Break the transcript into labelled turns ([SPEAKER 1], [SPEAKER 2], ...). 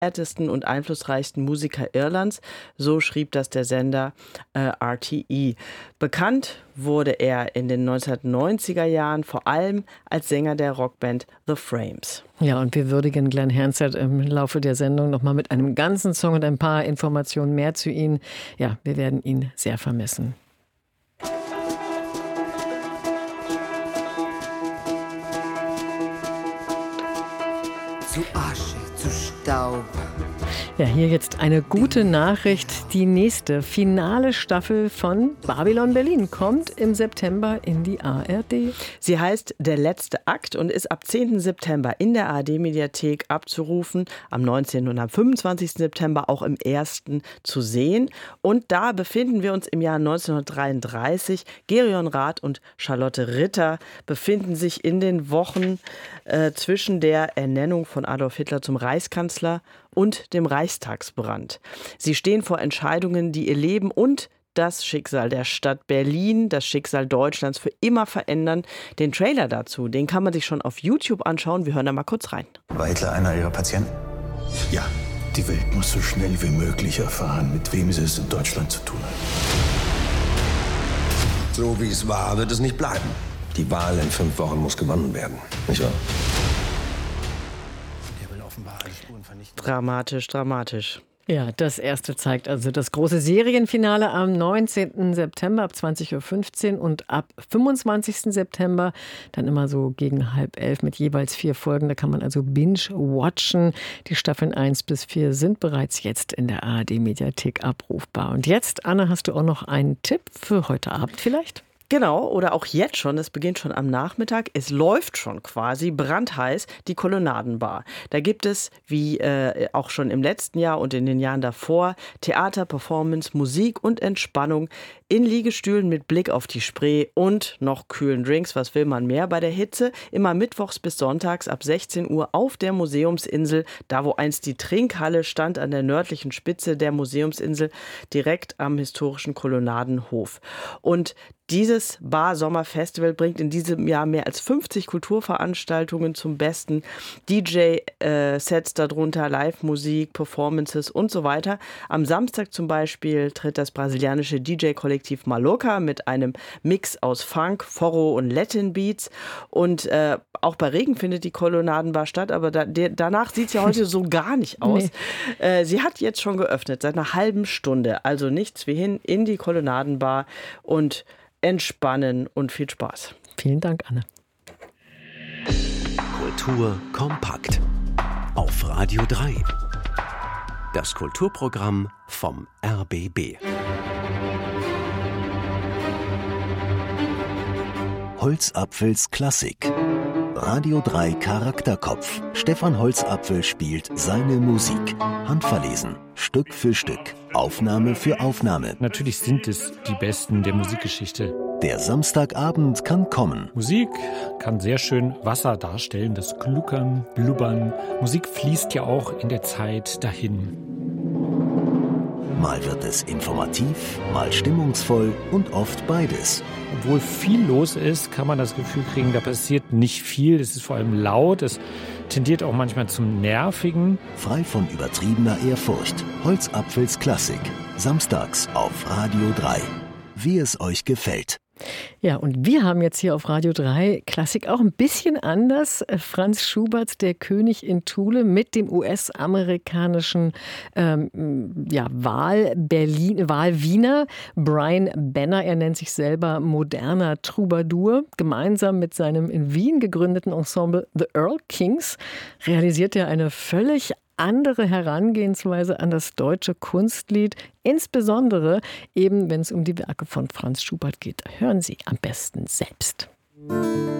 [SPEAKER 1] ältesten und einflussreichsten Musiker Irlands, so schrieb das der Sender RTE. Bekannt wurde er in den 1990er Jahren vor allem als Sänger der Rockband The Frames.
[SPEAKER 2] Ja, und wir würdigen Glenn Hansard im Laufe der Sendung nochmal mit einem ganzen Song und ein paar Informationen mehr zu ihm. Ja, wir werden ihn sehr vermissen.
[SPEAKER 3] Zu Asche, zu Staub.
[SPEAKER 2] Ja, hier jetzt eine gute Nachricht. Die nächste finale Staffel von Babylon Berlin kommt im September in die ARD.
[SPEAKER 1] Sie heißt Der letzte Akt und ist ab 10. September in der ARD-Mediathek abzurufen, am 19. und am 25. September auch im 1. zu sehen. Und da befinden wir uns im Jahr 1933. Gerion Rath und Charlotte Ritter befinden sich in den Wochen zwischen der Ernennung von Adolf Hitler zum Reichskanzler und dem Reichstagsbrand. Sie stehen vor Entscheidungen, die ihr Leben und das Schicksal der Stadt Berlin, das Schicksal Deutschlands für immer verändern. Den Trailer dazu, den kann man sich schon auf YouTube anschauen. Wir hören da mal kurz rein.
[SPEAKER 4] War Hitler einer Ihrer Patienten?
[SPEAKER 5] Ja, die Welt muss so schnell wie möglich erfahren, mit wem sie es in Deutschland zu tun hat.
[SPEAKER 6] So wie es war, wird es nicht bleiben. Die Wahl in 5 Wochen muss gewonnen werden, nicht wahr?
[SPEAKER 5] Der will offenbar alle Spuren vernichten.
[SPEAKER 1] Dramatisch, dramatisch.
[SPEAKER 2] Ja, das erste zeigt also das große Serienfinale am 19. September ab 20.15 Uhr und ab 25. September dann immer so gegen 10:30 mit jeweils 4 Folgen. Da kann man also binge-watchen. Die Staffeln 1 bis 4 sind bereits jetzt in der ARD-Mediathek abrufbar. Und jetzt, Anne, hast du auch noch einen Tipp für heute Abend vielleicht?
[SPEAKER 1] Genau, oder auch jetzt schon, es beginnt schon am Nachmittag, es läuft schon quasi brandheiß die Kolonnadenbar. Da gibt es, wie auch schon im letzten Jahr und in den Jahren davor, Theater, Performance, Musik und Entspannung in Liegestühlen mit Blick auf die Spree und noch kühlen Drinks. Was will man mehr bei der Hitze? Immer mittwochs bis sonntags ab 16 Uhr auf der Museumsinsel, da wo einst die Trinkhalle stand, an der nördlichen Spitze der Museumsinsel, direkt am historischen Kolonnadenhof. Und dieses Bar-Sommer-Festival bringt in diesem Jahr mehr als 50 Kulturveranstaltungen zum Besten. DJ-Sets darunter, Live-Musik, Performances und so weiter. Am Samstag zum Beispiel tritt das brasilianische DJ-Kollektiv Maloca mit einem Mix aus Funk, Forró und Latin Beats. Und auch bei Regen findet die Kolonnadenbar statt, aber danach sieht es ja heute so gar nicht aus. Nee. Sie hat jetzt schon geöffnet, seit einer halben Stunde. Also nichts wie hin in die Kolonnadenbar und entspannen und viel Spaß.
[SPEAKER 2] Vielen Dank, Anne.
[SPEAKER 7] Kultur kompakt auf Radio 3. Das Kulturprogramm vom RBB.
[SPEAKER 8] Holzapfels Klassik. Radio 3 Charakterkopf. Stefan Holzapfel spielt seine Musik. Handverlesen. Stück für Stück. Aufnahme für Aufnahme.
[SPEAKER 9] Natürlich sind es die Besten der Musikgeschichte.
[SPEAKER 8] Der Samstagabend kann kommen.
[SPEAKER 9] Musik kann sehr schön Wasser darstellen, das Gluckern, Blubbern. Musik fließt ja auch in der Zeit dahin.
[SPEAKER 8] Mal wird es informativ, mal stimmungsvoll und oft beides.
[SPEAKER 9] Obwohl viel los ist, kann man das Gefühl kriegen, da passiert nicht viel. Es ist vor allem laut, es tendiert auch manchmal zum Nervigen.
[SPEAKER 8] Frei von übertriebener Ehrfurcht. Holzapfels Klassik. Samstags auf Radio 3. Wie es euch gefällt.
[SPEAKER 2] Ja, und wir haben jetzt hier auf Radio 3 Klassik auch ein bisschen anders. Franz Schubert, der König in Thule, mit dem US-amerikanischen Wahlwiener Brian Benner. Er nennt sich selber moderner Troubadour. Gemeinsam mit seinem in Wien gegründeten Ensemble The Earl Kings realisiert er eine völlig andere Herangehensweise an das deutsche Kunstlied, insbesondere eben, wenn es um die Werke von Franz Schubert geht. Hören Sie am besten selbst.